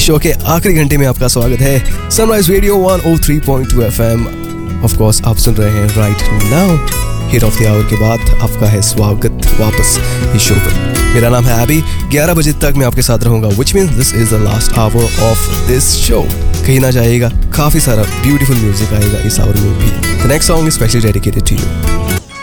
Show के आखिरी घंटे में आपका स्वागत है sunrise radio 103.2 FM। Of course आप सुन रहे हैं right now. Hit of the our के बाद आपका है स्वागत वापस इस शो पर। मेरा नाम है एबी। 11 बजे तक मैं आपके साथ रहूंगा, which means this is the last hour of this show. कहीं ना जाइएगा, काफी सारा ब्यूटीफुल म्यूजिक आएगा इस आवर में भी। The next song is specially dedicated to you.